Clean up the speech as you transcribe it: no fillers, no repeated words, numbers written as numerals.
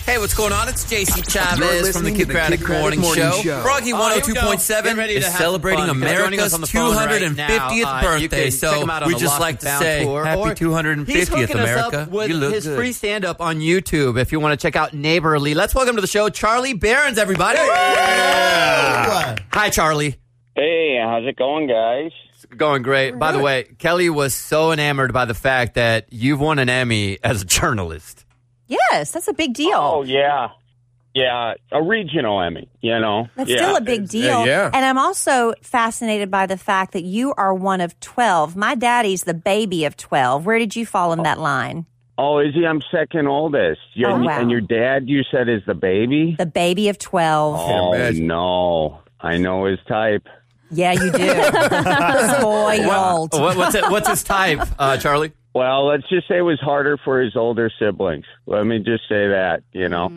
Hey, what's going on? It's JC You're Chavez from the listening to Kid Craddock Morning Show. Froggy 102.7 is celebrating America's 250th birthday. So we just like to say happy 250th, America. With You look his good. free stand-up on YouTube if you want to check out Neighborly. Let's welcome to the show Charlie Behrens, everybody. Hi, Charlie. Hey, how's it going, guys? Going great. By the way, Kelly was so enamored by the fact that you've won an Emmy as a journalist. Yes, that's a big deal. Oh, yeah. Yeah, a regional Emmy, you know. That's still a big deal. yeah. And I'm also fascinated by the fact that you are one of 12. My daddy's the baby of 12. Where did you fall in that line? Oh, is he? I'm second oldest. Oh, wow. And your dad, you said, is the baby? The baby of 12. Oh, imagine. no. I know his type. Yeah, you do. Spoiled. What's his type, Charlie? Well, let's just say it was harder for his older siblings. Let me just say that, you know.